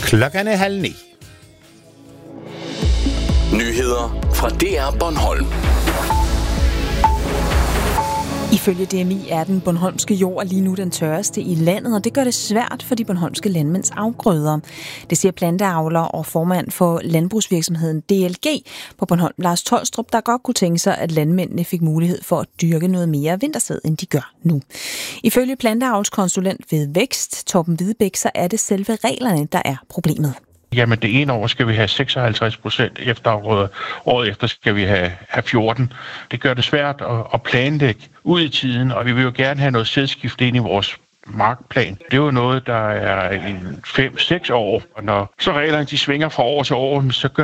Klokken er 8:30. Nyheder fra DR Bornholm. Ifølge DMI er den bornholmske jord lige nu den tørreste i landet, og det gør det svært for de bornholmske landmænds afgrøder. Det siger planteavler og formand for landbrugsvirksomheden DLG på Bornholm, Lars Tolstrup, der godt kunne tænke sig, at landmændene fik mulighed for at dyrke noget mere vintersæd, end de gør nu. Ifølge planteavlskonsulent ved Vækst, Torben Hvidebæk, så er det selve reglerne, der er problemet. Jamen det ene år skal vi have 56% efterafgrøder, året efter skal vi have 14. Det gør det svært at planlægge ud i tiden, og vi vil jo gerne have noget sædskift ind i vores markplan. Det er jo noget, der er 5-6 år, og når så reglerne de svinger fra år til år, så gør